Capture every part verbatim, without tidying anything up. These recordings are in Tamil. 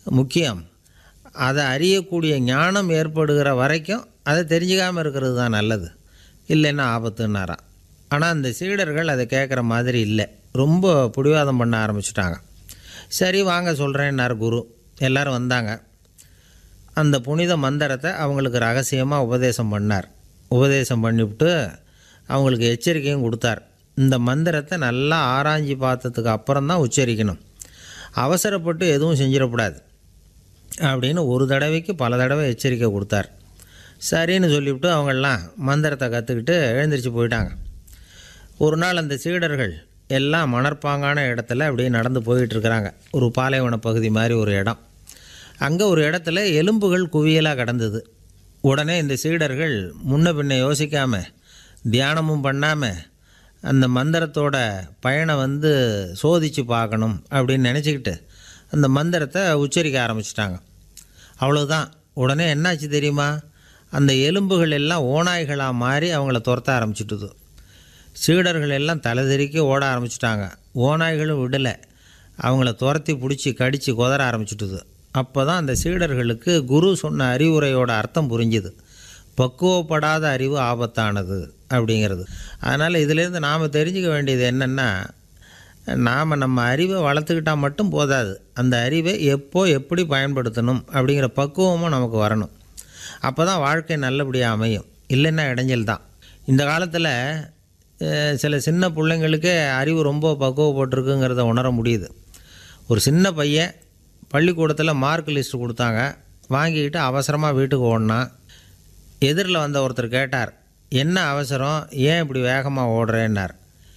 முக்கியம். அதை அறியக்கூடிய ஞானம் ஏற்படுகிற வரைக்கும் அதை தெரிஞ்சுக்காமல் இருக்கிறது தான் நல்லது, இல்லைன்னா ஆபத்துன்னாராம். ஆனால் அந்த சீடர்கள் அதை கேட்குற மாதிரி இல்லை, ரொம்ப பிடிவாதம் பண்ண ஆரம்பிச்சிட்டாங்க. சரி வாங்க சொல்கிறேன்னார் குரு. எல்லோரும் வந்தாங்க. அந்த புனித மந்திரத்தை அவங்களுக்கு ரகசியமாக உபதேசம் பண்ணார். உபதேசம் பண்ணிவிட்டு அவங்களுக்கு எச்சரிக்கையும் கொடுத்தார். இந்த மந்திரத்தை நல்லா ஆராய்ச்சி பார்த்ததுக்கு அப்புறம்தான் உச்சரிக்கணும், அவசரப்பட்டு எதுவும் செஞ்சிடக்கூடாது அப்படின்னு ஒரு தடவைக்கு பல தடவை எச்சரிக்கை கொடுத்தார். சரின்னு சொல்லிவிட்டு அவங்கெல்லாம் மந்திரத்தை கற்றுக்கிட்டு எழுந்திரிச்சு போயிட்டாங்க. ஒரு நாள் அந்த சீடர்கள் எல்லாம் மணற்பாங்கான இடத்துல அப்படியே நடந்து போயிட்டுருக்குறாங்க. ஒரு பாலைவன பகுதி மாதிரி ஒரு இடம். அங்கே ஒரு இடத்துல எலும்புகள் குவியலாக கிடந்தது. உடனே இந்த சீடர்கள் முன்ன பின்ன யோசிக்காமல், தியானமும் பண்ணாமல், அந்த மந்திரத்தோட பயனை வந்து சோதித்து பார்க்கணும் அப்படின்னு நினச்சிக்கிட்டு அந்த மந்திரத்தை உச்சரிக்க ஆரம்பிச்சிட்டாங்க. அவ்வளோதான். உடனே என்னாச்சு தெரியுமா? அந்த எலும்புகள் எல்லாம் ஓநாய்களாக மாறி அவங்கள துரத்த ஆரம்பிச்சிட்டுது. சீடர்கள் எல்லாம் தலைதெறிக்க ஓட ஆரம்பிச்சிட்டாங்க. ஓநாய்களும் விடலை, அவங்கள துரத்தி பிடிச்சி கடித்து கொதற ஆரம்பிச்சிட்டுது. அப்போ தான் அந்த சீடர்களுக்கு குரு சொன்ன அறிவுரையோட அர்த்தம் புரிஞ்சுது. பக்குவப்படாத அறிவு ஆபத்தானது அப்படிங்கிறது. அதனால் இதிலேருந்து நாம் தெரிஞ்சுக்க வேண்டியது என்னென்னா, நாம் நம்ம அறிவை வளர்த்துக்கிட்டால் மட்டும் போதாது, அந்த அறிவை எப்போ எப்படி பயன்படுத்தணும் அப்படிங்கிற பக்குவமும் நமக்கு வரணும். அப்போ தான் வாழ்க்கை நல்லபடியாக அமையும், இல்லைன்னா இடைஞ்சல் தான். இந்த காலத்தில் சில சின்ன பிள்ளைங்களுக்கே அறிவு ரொம்ப பக்குவப்பட்டிருக்குங்கிறத உணர முடியுது. ஒரு சின்ன பையன் பள்ளிக்கூடத்தில் மார்க் லிஸ்ட்டு கொடுத்தாங்க, வாங்கிக்கிட்டு அவசரமாக வீட்டுக்கு ஓடினான். எதிரில் வந்த ஒருத்தர் கேட்டார், என்ன அவசரம், ஏன் இப்படி வேகமாக ஓடுறேன்னார்.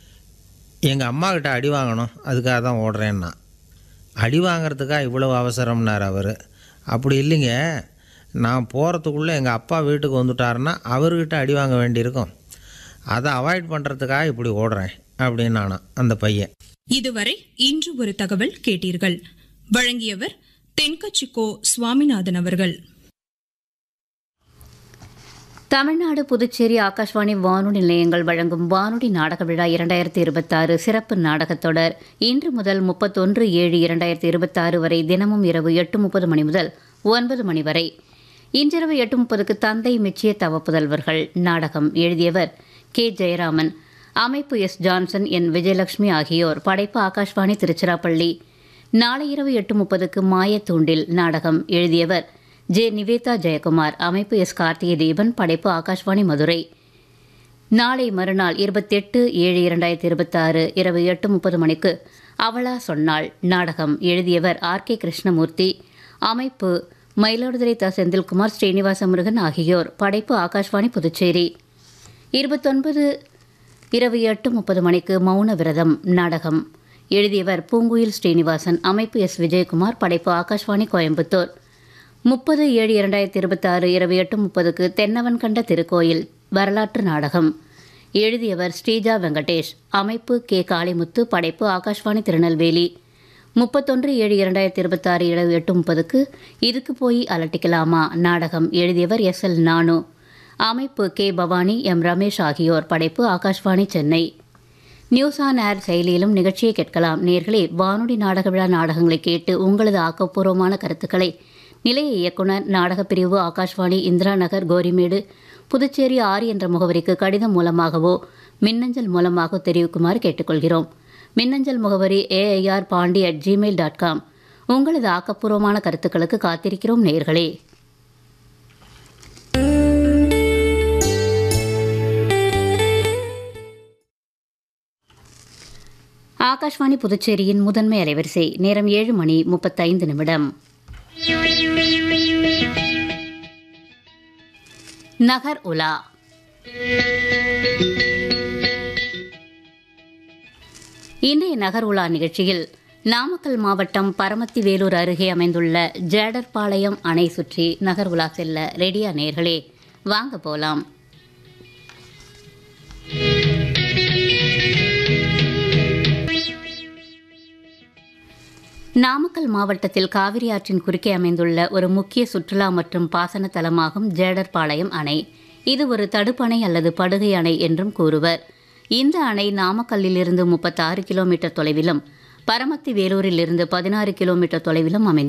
எங்கள் அம்மாக்கிட்ட அடி வாங்கணும், அதுக்காக தான் ஓடுறேன்னா. அடி வாங்கிறதுக்கா இவ்வளவு அவசரம்னார் அவர். அப்படி இல்லைங்க, நான் போகிறதுக்குள்ளே எங்கள் அப்பா வீட்டுக்கு வந்துட்டாருன்னா அவர்கிட்ட அடி வாங்க வேண்டியிருக்கும், அதை அவாய்ட் பண்ணுறதுக்காக இப்படி ஓடுறேன் அப்படின்னு நானா அந்த பையன். இதுவரை இன்று ஒரு தகவல் கேட்டீர்கள். வழங்கியவர் தென்கட்சிக்கோ சுவாமிநாதன் அவர்கள். தமிழ்நாடு புதுச்சேரி ஆகாஷ்வாணி வானொலி நிலையங்கள் வழங்கும் வானொலி நாடக விழா இரண்டாயிரத்தி இருபத்தாறு சிறப்பு நாடகத்தொடர் இன்று முதல் முப்பத்தொன்று ஏழு இரண்டாயிரத்தி இருபத்தாறு வரை தினமும் இரவு எட்டு முப்பது மணி முதல் ஒன்பது மணி வரை. இன்றிரவு எட்டு முப்பதுக்கு தந்தை மெச்சிய தவப்புதல்வர்கள் நாடகம். எழுதியவர் கே ஜெயராமன், அமைப்பு எஸ் ஜான்சன், என் விஜயலட்சுமி ஆகியோர். படைப்பு ஆகாஷ்வாணி திருச்சிராப்பள்ளி. நாளை இரவு எட்டு முப்பதுக்கு மாயத்தூண்டில் நாடகம். எழுதியவர் ஜே நிவேதா ஜெயக்குமார், அமைப்பு எஸ் கார்த்திகை தீபன், படைப்பு ஆகாஷ்வாணி மதுரை. நாளை மறுநாள் இருபத்தெட்டு ஏழு இரண்டாயிரத்தி இருபத்தாறு இரவு எட்டு முப்பது மணிக்கு அவளா சொன்னாள் நாடகம். எழுதியவர் ஆர் கே கிருஷ்ணமூர்த்தி, அமைப்பு மயிலாடுதுறை த செந்தில்குமார், ஸ்ரீனிவாச முருகன் ஆகியோர். படைப்பு ஆகாஷ்வாணி புதுச்சேரி. இருபத்தொன்பது இரவு எட்டு முப்பது மணிக்கு மௌன விரதம் நாடகம். எழுதியவர் பூங்குயில் ஸ்ரீனிவாசன், அமைப்பு எஸ் விஜயகுமார், படைப்பு ஆகாஷ்வாணி கோயம்புத்தூர். முப்பது ஏழு இரண்டாயிரத்தி இருபத்தாறு இரவு எட்டு முப்பதுக்கு தென்னவன் கண்ட திருக்கோயில் வரலாற்று நாடகம். எழுதியவர் ஸ்ரீஜா வெங்கடேஷ், அமைப்பு கே காளிமுத்து, படைப்பு ஆகாஷ்வாணி திருநெல்வேலி. முப்பத்தொன்று ஏழு இரண்டாயிரத்தி இருபத்தாறு இரவு எட்டு முப்பதுக்கு இதுக்கு போய் அலட்டிக்கலாமா நாடகம். எழுதியவர் எஸ் எல் நானு, அமைப்பு கே பவானி, எம் ரமேஷ் ஆகியோர். படைப்பு Akashvani Chennai. News on air செயலியிலும் நிகழ்ச்சியை கேட்கலாம். நேர்களே, வானொலி நாடக விழா நாடகங்களை கேட்டு உங்களது ஆக்கப்பூர்வமான கருத்துக்களை நிலைய இயக்குனர், நாடகப் பிரிவு, ஆகாஷ்வாணி, இந்திரா நகர், கோரிமேடு, புதுச்சேரி ஆறு என்ற முகவரிக்கு கடிதம் மூலமாகவோ மின்னஞ்சல் மூலமாகவோ தெரிவிக்குமாறு கேட்டுக்கொள்கிறோம். மின்னஞ்சல் முகவரி AIR Pandi at Gmail dot com. உங்களது ஆக்கப்பூர்வமான கருத்துக்களுக்கு காத்திருக்கிறோம் நேர்களே. ஆகாஷ்வாணி புதுச்சேரியின் முதன்மை அலைவரிசை. நேரம் ஏழு மணி முப்பத்தைந்து நிமிடம். நகர் உலா. இன்றைய நகர் உலா நிகழ்ச்சியில் நாமக்கல் மாவட்டம் பரமத்தி வேலூர் அருகே அமைந்துள்ள ஜேடர்பாளையம் அணை சுற்றி நகர் உலா செல்ல ரெடியா நேர்களே? வாங்க போலாம். நாமக்கல் மாவட்டத்தில் காவிரி ஆற்றின் குறுக்கே அமைந்துள்ள ஒரு முக்கிய சுற்றுலா மற்றும் பாசன தலமாகும் ஜேடர்பாளையம் அணை. இது ஒரு தடுப்பணை அல்லது படுகை அணை என்றும் கூறுவர். இந்த அணை நாமக்கல்லிலிருந்து முப்பத்தாறு கிலோமீட்டர் தொலைவிலும் பரமத்தி வேலூரிலிருந்து பதினாறு கிலோமீட்டர் தொலைவிலும் அமைந்துள்ளது.